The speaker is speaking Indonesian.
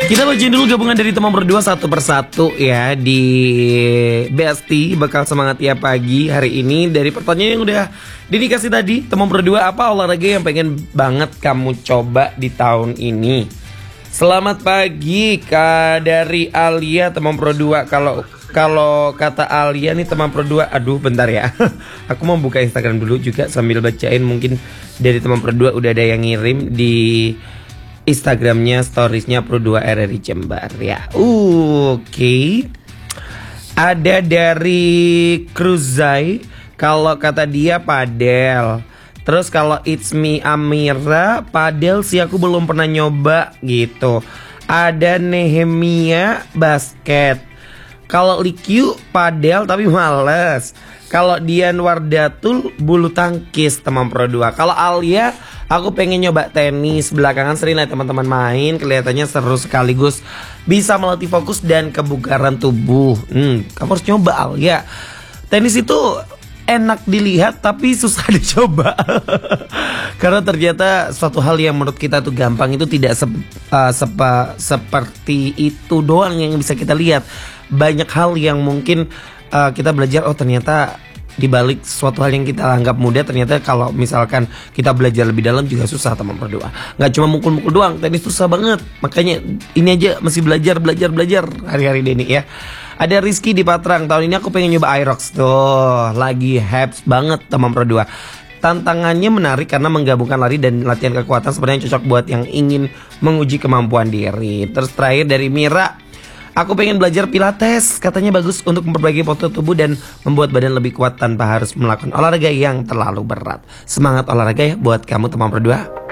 Kita bacain dulu gabungan dari teman berdua satu persatu ya di BST bakal semangat ya pagi hari ini. Dari pertanyaan yang udah dikasih tadi, teman berdua apa olahraga yang pengen banget kamu coba di tahun ini? Selamat pagi Kak dari Alia teman berdua. Kalau kata Alia nih teman berdua, aduh bentar ya. Aku mau buka Instagram dulu juga sambil bacain, mungkin dari teman berdua udah ada yang ngirim di Instagramnya, storiesnya Pro2 RRI Jember ya. Oke. Ada dari Cruzai. Kalau kata dia padel. Terus kalau it's me Amira, padel sih aku belum pernah nyoba gitu. Ada Nehemia basket. Kalau Likyu padel tapi males. Kalau Dian Wardatul bulu tangkis teman Pro2. Kalau Alia, aku pengen nyoba tenis. Belakangan sering lihat teman-teman main, kelihatannya seru sekaligus bisa melatih fokus dan kebugaran tubuh. Kamu harus nyoba Alia. Tenis itu enak dilihat tapi susah dicoba. Karena ternyata suatu hal yang menurut kita tuh gampang itu tidak seperti itu doang yang bisa kita lihat. Banyak hal yang mungkin kita belajar, oh ternyata dibalik suatu hal yang kita anggap mudah, ternyata kalau misalkan kita belajar lebih dalam juga susah teman berdua. Nggak cuma mukul-mukul doang, tenis susah banget. Makanya ini aja masih belajar hari-hari Denny ya. Ada Rizky di Patrang, tahun ini aku pengen nyoba Aerox tuh, lagi hype banget teman berdua. Tantangannya menarik karena menggabungkan lari dan latihan kekuatan, sebenarnya cocok buat yang ingin menguji kemampuan diri. Terus terakhir dari Mira, aku pengen belajar pilates, katanya bagus untuk memperbaiki postur tubuh dan membuat badan lebih kuat tanpa harus melakukan olahraga yang terlalu berat. Semangat olahraga ya buat kamu teman berdua.